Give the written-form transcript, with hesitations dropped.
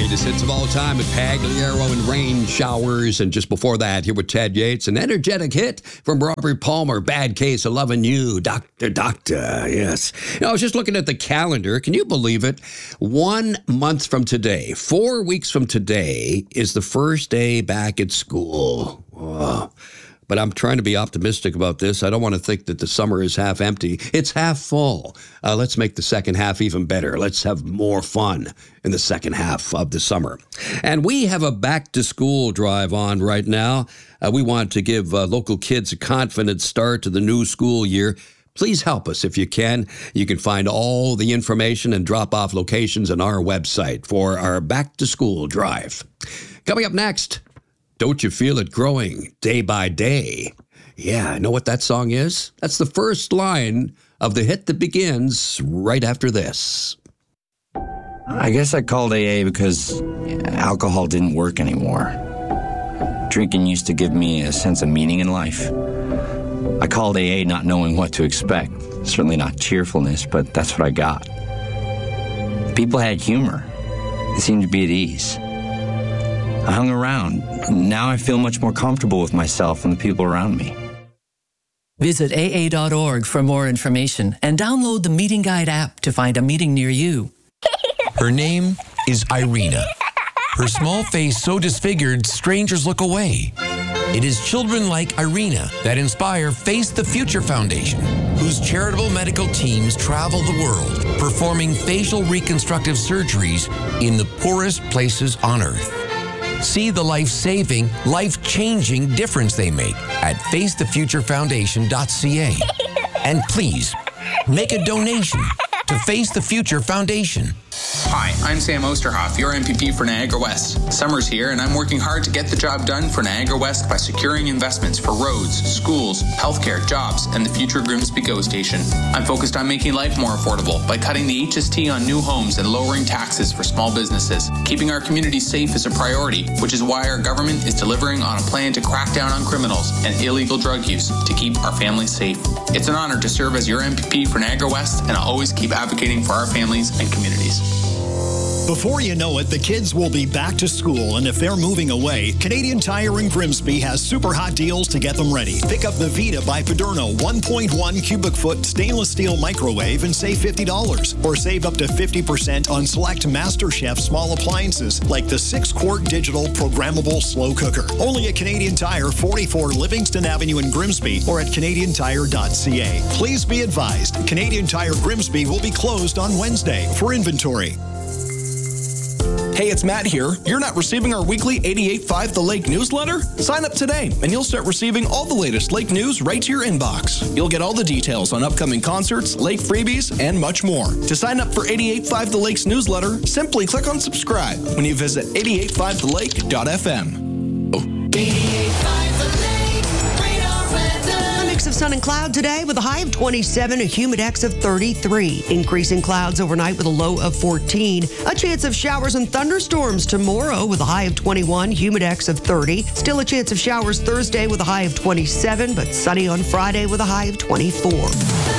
greatest hits of all time with Pagliaro and Rain Showers. And just before that, here with Ted Yates, an energetic hit from Robert Palmer, Bad Case of Loving You, Doctor, yes. I was just looking at the calendar. Can you believe it? 1 month from today, 4 weeks from today, is the first day back at school. Oh. But I'm trying to be optimistic about this. I don't want to think that the summer is half empty. It's half full. Let's make the second half even better. Let's have more fun in the second half of the summer. And we have a back-to-school drive on right now. We want to give local kids a confident start to the new school year. Please help us if you can. You can find all the information and drop-off locations on our website for our back-to-school drive. Coming up next, Don't You Feel It Growing Day by Day? Yeah, know what that song is? That's the first line of the hit that begins right after this. I guess I called AA because alcohol didn't work anymore. Drinking used to give me a sense of meaning in life. I called AA not knowing what to expect. Certainly not cheerfulness, but that's what I got. People had humor. They seemed to be at ease. I hung around. Now I feel much more comfortable with myself and the people around me. Visit AA.org for more information and download the Meeting Guide app to find a meeting near you. Her name is Irina. Her small face so disfigured, strangers look away. It is children like Irina that inspire Face the Future Foundation, whose charitable medical teams travel the world performing facial reconstructive surgeries in the poorest places on Earth. See the life-saving, life-changing difference they make at facethefuturefoundation.ca. And please, make a donation to Face the Future Foundation. Hi, I'm Sam Osterhoff, your MPP for Niagara West. Summer's here, and I'm working hard to get the job done for Niagara West by securing investments for roads, schools, healthcare, jobs, and the future Grimsby GO Station. I'm focused on making life more affordable by cutting the HST on new homes and lowering taxes for small businesses. Keeping our communities safe is a priority, which is why our government is delivering on a plan to crack down on criminals and illegal drug use to keep our families safe. It's an honor to serve as your MPP for Niagara West, and I'll always keep advocating for our families and communities. Before you know it, the kids will be back to school, and if they're moving away, Canadian Tire in Grimsby has super hot deals to get them ready. Pick up the Vita by Paderno 1.1 cubic foot stainless steel microwave and save $50, or save up to 50% on select MasterChef small appliances like the 6-quart digital programmable slow cooker. Only at Canadian Tire, 44 Livingston Avenue in Grimsby, or at canadiantire.ca. Please be advised, Canadian Tire Grimsby will be closed on Wednesday for inventory. Hey, it's Matt here. You're not receiving our weekly 88.5 The Lake newsletter? Sign up today, and you'll start receiving all the latest lake news right to your inbox. You'll get all the details on upcoming concerts, lake freebies, and much more. To sign up for 88.5 The Lake's newsletter, simply click on subscribe when you visit 885thelake.fm. 88.5 The Lake, radar weather. A mix of sun and cloud today with a high of 27, a humidex of 33. Increasing clouds overnight with a low of 14. A chance of showers and thunderstorms tomorrow with a high of 21, humidex of 30. Still a chance of showers Thursday with a high of 27, but sunny on Friday with a high of 24.